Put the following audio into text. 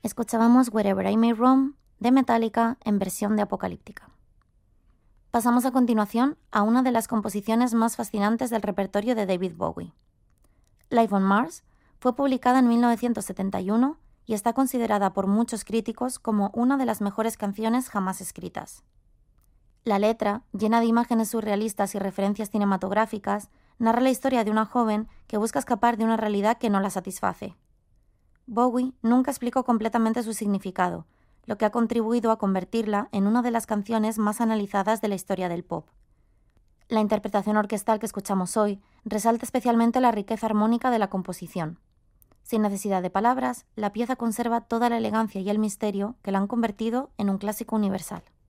Escuchábamos Wherever I May Roam de Metallica en versión de Apocalíptica. Pasamos a continuación a una de las composiciones más fascinantes del repertorio de David Bowie. Live on Mars fue publicada en 1971 y está considerada por muchos críticos como una de las mejores canciones jamás escritas. La letra, llena de imágenes surrealistas y referencias cinematográficas, narra la historia de una joven que busca escapar de una realidad que no la satisface. Bowie nunca explicó completamente su significado, lo que ha contribuido a convertirla en una de las canciones más analizadas de la historia del pop. La interpretación orquestal que escuchamos hoy resalta especialmente la riqueza armónica de la composición. Sin necesidad de palabras, la pieza conserva toda la elegancia y el misterio que la han convertido en un clásico universal.